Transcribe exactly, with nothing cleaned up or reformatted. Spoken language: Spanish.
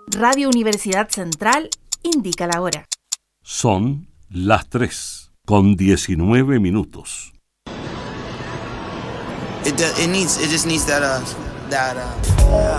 Radio Universidad Central indica la hora. Son las tres con diecinueve minutos. It, it needs, it just needs that, uh, that, uh...